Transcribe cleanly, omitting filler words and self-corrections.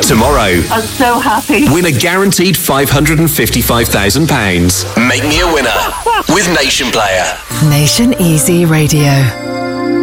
Tomorrow, I'm so happy. win a guaranteed £555,000. Make me a winner with Nation Player. Nation Easy Radio.